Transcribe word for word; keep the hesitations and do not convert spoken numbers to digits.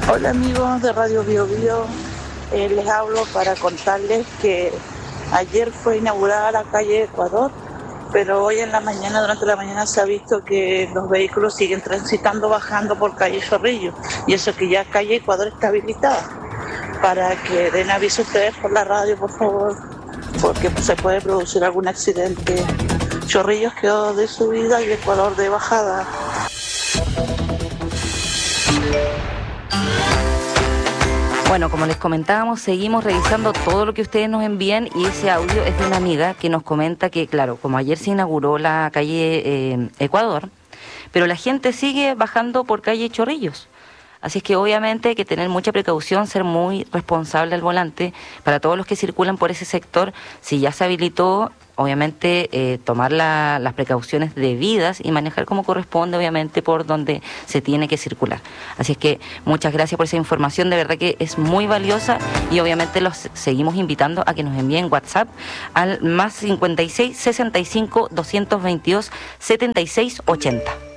Hola amigos de Radio Bio Bio, eh, les hablo para contarles que ayer fue inaugurada la calle Ecuador, pero hoy en la mañana, durante la mañana se ha visto que los vehículos siguen transitando bajando por calle Chorrillos, y eso que ya calle Ecuador está habilitada, para que den aviso ustedes por la radio, por favor, porque se puede producir algún accidente. Chorrillos quedó de subida y Ecuador de bajada. Bueno, como les comentábamos, seguimos revisando todo lo que ustedes nos envían y ese audio es de una amiga que nos comenta que, claro, como ayer se inauguró la calle eh, Ecuador, pero la gente sigue bajando por calle Chorrillos. Así es que obviamente hay que tener mucha precaución, ser muy responsable al volante para todos los que circulan por ese sector. Si ya se habilitó, obviamente eh, tomar la, las precauciones debidas y manejar como corresponde, obviamente, por donde se tiene que circular. Así es que muchas gracias por esa información, de verdad que es muy valiosa y obviamente los seguimos invitando a que nos envíen WhatsApp al más cincuenta y seis, sesenta y cinco, doscientos veintidós, setenta y seis, ochenta.